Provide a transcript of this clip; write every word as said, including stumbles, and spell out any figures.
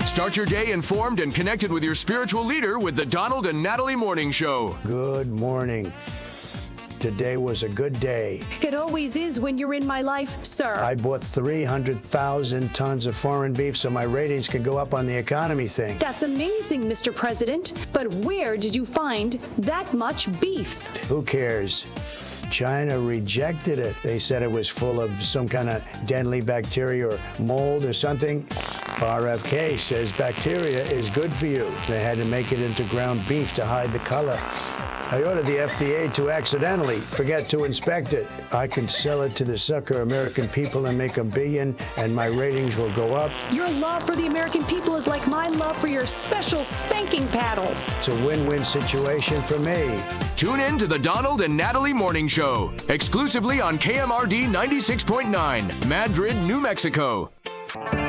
Start your day informed and connected with your spiritual leader with the Donald and Natalie Morning Show. Good morning. Today was a good day. It always is when you're in my life, sir. I bought three hundred thousand tons of foreign beef so my ratings could go up on the economy thing. That's amazing, Mister President. But where did you find that much beef? Who cares? China rejected it. They said it was full of some kind of deadly bacteria or mold or something. R F K says bacteria is good for you. They had to make it into ground beef to hide the color. I ordered the F D A to accidentally forget to inspect it. I can sell it to the sucker American people and make a billion, and my ratings will go up. Your love for the American people is like my love for your special spanking paddle. It's a win-win situation for me. Tune in to the Donald and Natalie Morning Show, exclusively on K M R D ninety-six point nine, Madrid, New Mexico.